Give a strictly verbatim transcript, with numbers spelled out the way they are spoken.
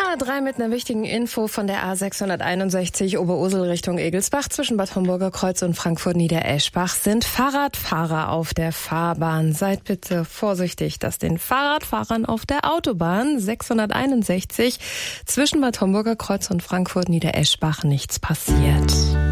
drei mit einer wichtigen Info von der A sechshunderteinundsechzig Oberursel Richtung Egelsbach. Zwischen Bad Homburger Kreuz und Frankfurt-Niedereschbach sind Fahrradfahrer auf der Fahrbahn. Seid bitte vorsichtig, dass den Fahrradfahrern auf der Autobahn sechshunderteinundsechzig zwischen Bad Homburger Kreuz und Frankfurt-Niedereschbach nichts passiert.